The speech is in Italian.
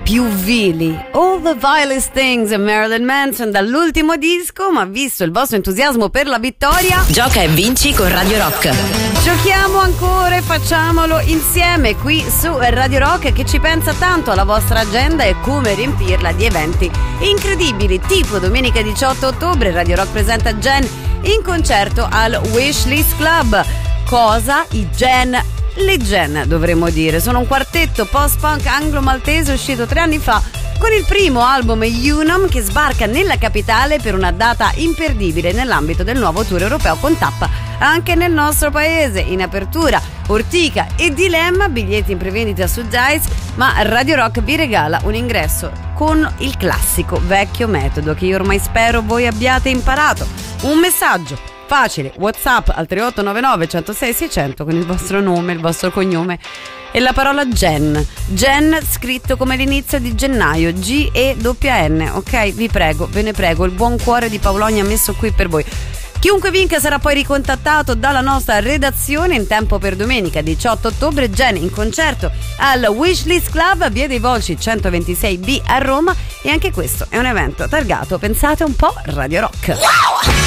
più vili. All the vilest things, Marilyn Manson, dall'ultimo disco, ma visto il vostro entusiasmo per la vittoria, gioca e vinci con Radio Rock. Giochiamo ancora e facciamolo insieme qui su Radio Rock, che ci pensa tanto alla vostra agenda e come riempirla di eventi incredibili, tipo domenica 18 ottobre Radio Rock presenta Gen in concerto al Wishlist Club. Cosa? I Gen, le Gen dovremmo dire, sono un quartetto post-punk anglo-maltese uscito 3 anni fa con il primo album Unum, che sbarca nella capitale per una data imperdibile nell'ambito del nuovo tour europeo con tappa anche nel nostro paese. In apertura Ortica e Dilemma, biglietti in prevendita su Dice, ma Radio Rock vi regala un ingresso con il classico vecchio metodo che io ormai spero voi abbiate imparato. Un messaggio facile, WhatsApp al 3899 106 600 con il vostro nome, il vostro cognome e la parola Gen. Gen scritto come l'inizio di gennaio, G-E-N, ok? Vi prego, ve ne prego, il buon cuore di Paolonia messo qui per voi. Chiunque vinca sarà poi ricontattato dalla nostra redazione in tempo per domenica 18 ottobre. Gen in concerto al Wishlist Club, via dei Volsci 126B a Roma, e anche questo è un evento targato, pensate un po', Radio Rock. Wow!